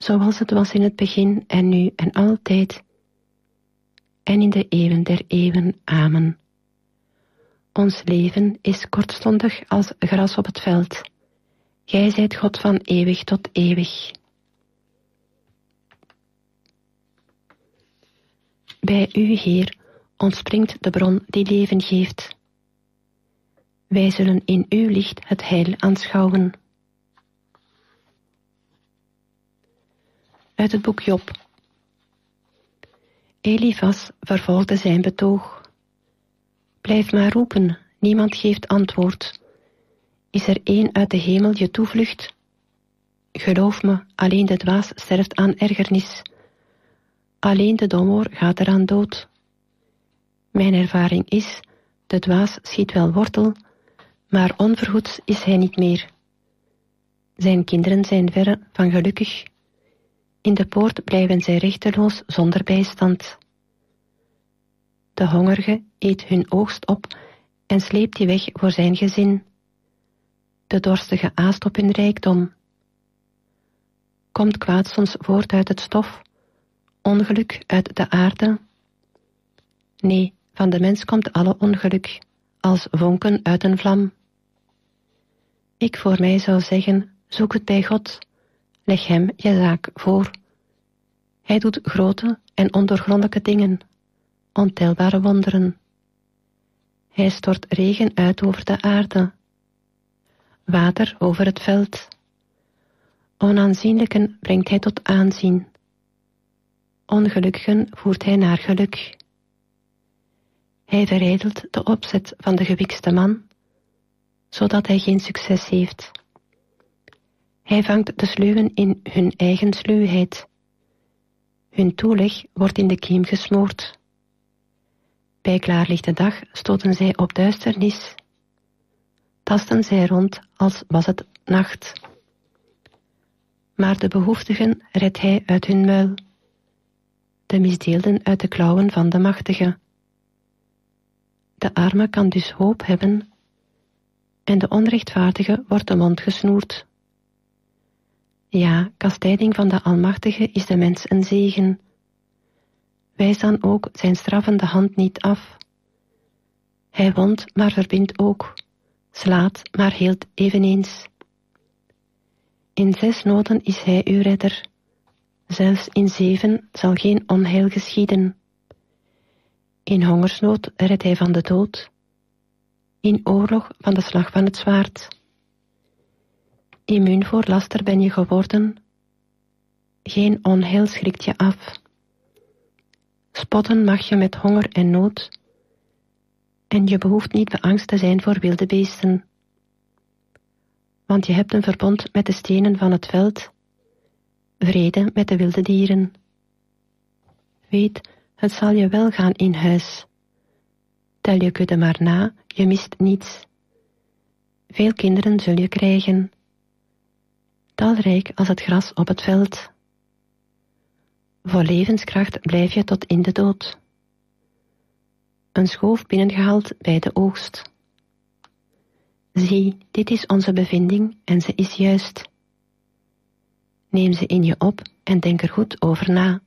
zoals het was in het begin en nu en altijd, en in de eeuwen der eeuwen. Amen. Ons leven is kortstondig als gras op het veld. Gij zijt God van eeuwig tot eeuwig. Bij u, Heer, ontspringt de bron die leven geeft. Wij zullen in uw licht het heil aanschouwen. Uit het boek Job. Elifas vervolgde zijn betoog. Blijf maar roepen, niemand geeft antwoord. Is er één uit de hemel je toevlucht? Geloof me, alleen de dwaas sterft aan ergernis. Alleen de domoor gaat eraan dood. Mijn ervaring is, de dwaas schiet wel wortel, maar onverhoeds is hij niet meer. Zijn kinderen zijn verre van gelukkig. In de poort blijven zij rechteloos zonder bijstand. De hongerige eet hun oogst op en sleept die weg voor zijn gezin. De dorstige aast op hun rijkdom. Komt kwaad soms voort uit het stof, ongeluk uit de aarde? Nee, van de mens komt alle ongeluk, als vonken uit een vlam. Ik voor mij zou zeggen, zoek het bij God, leg hem je zaak voor. Hij doet grote en ondoorgrondelijke dingen, ontelbare wonderen. Hij stort regen uit over de aarde, water over het veld. Onaanzienlijken brengt hij tot aanzien. Ongelukkigen voert hij naar geluk. Hij verijdelt de opzet van de gewikste man, zodat hij geen succes heeft. Hij vangt de sluwen in hun eigen sluwheid. Hun toeleg wordt in de kiem gesmoord. Bij klaarlichte dag stoten zij op duisternis. Tasten zij rond als was het nacht. Maar de behoeftigen redt hij uit hun muil. De misdeelden uit de klauwen van de machtige. De arme kan dus hoop hebben, en de onrechtvaardige wordt de mond gesnoerd. Ja, kastijding van de Almachtige is de mens een zegen. Wijs dan ook zijn straffende hand niet af. Hij wondt, maar verbindt ook, slaat, maar heelt eveneens. In 6 noden is hij uw redder. Zelfs in 7 zal geen onheil geschieden. In hongersnood redt hij van de dood. In oorlog van de slag van het zwaard. Immuun voor laster ben je geworden. Geen onheil schrikt je af. Spotten mag je met honger en nood. En je behoeft niet beangst te zijn voor wilde beesten. Want je hebt een verbond met de stenen van het veld. Vrede met de wilde dieren. Weet, het zal je wel gaan in huis. Tel je kudde maar na, je mist niets. Veel kinderen zul je krijgen. Talrijk als het gras op het veld. Vol levenskracht blijf je tot in de dood. Een schoof binnengehaald bij de oogst. Zie, dit is onze bevinding en ze is juist. Neem ze in je op en denk er goed over na.